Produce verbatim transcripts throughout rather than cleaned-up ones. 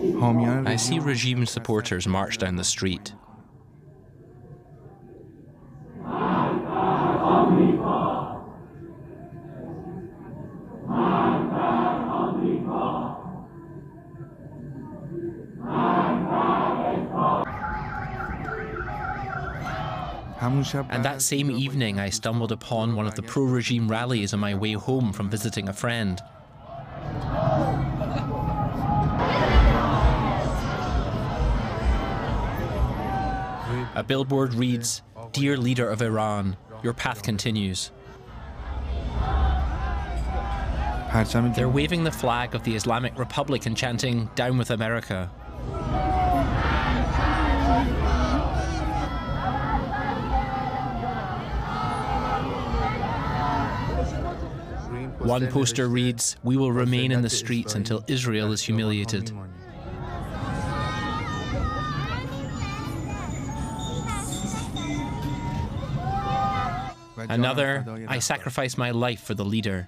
I see regime supporters march down the street. And that same evening, I stumbled upon one of the pro-regime rallies on my way home from visiting a friend. A billboard reads, "Dear leader of Iran, your path continues." They're waving the flag of the Islamic Republic and chanting, "Down with America." One poster reads, "We will remain in the streets until Israel is humiliated." Another, "I sacrifice my life for the leader."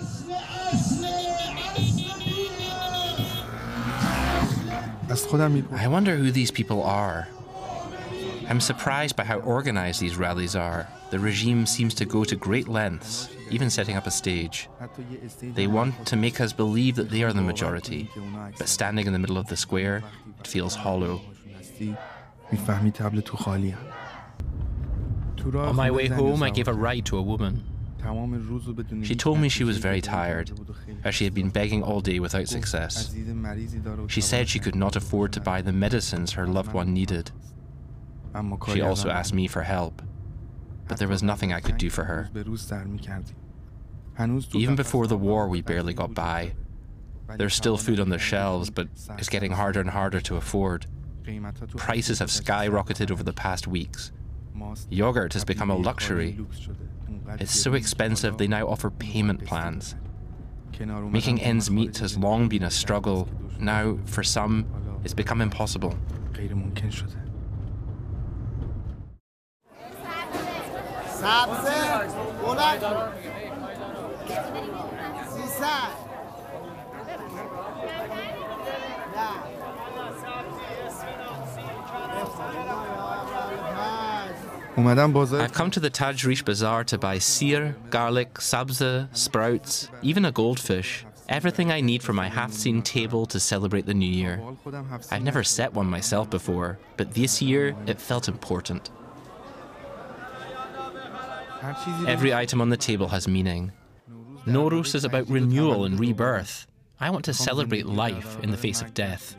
I wonder who these people are. I'm surprised by how organized these rallies are. The regime seems to go to great lengths, even setting up a stage. They want to make us believe that they are the majority, but standing in the middle of the square, it feels hollow. On my way home, I gave a ride to a woman. She told me she was very tired, as she had been begging all day without success. She said she could not afford to buy the medicines her loved one needed. She also asked me for help, but there was nothing I could do for her. Even before the war, we barely got by. There's still food on the shelves, but it's getting harder and harder to afford. Prices have skyrocketed over the past weeks. Yogurt has become a luxury. It's so expensive they now offer payment plans. Making ends meet has long been a struggle. Now, for some, it's become impossible. I've come to the Tajrish Bazaar to buy seer, garlic, sabza, sprouts, even a goldfish. Everything I need for my half-seen table to celebrate the new year. I've never set one myself before, but this year it felt important. Every item on the table has meaning. Nowruz is about renewal and rebirth. I want to celebrate life in the face of death.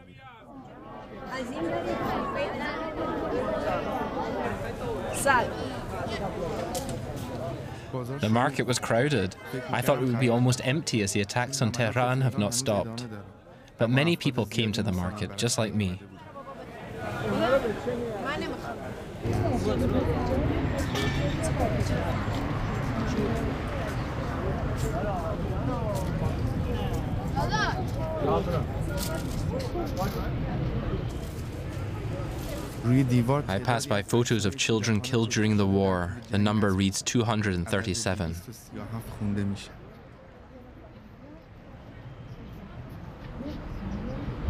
The market was crowded. I thought it would be almost empty as the attacks on Tehran have not stopped. But many people came to the market, just like me. I passed by photos of children killed during the war. The number reads two hundred thirty-seven.